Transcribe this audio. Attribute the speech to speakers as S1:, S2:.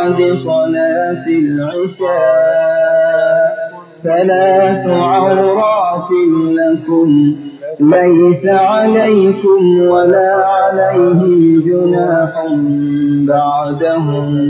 S1: بعد صلاة العشاء 3 عورات لكم ليس عليكم ولا عليهم جناح بعدهم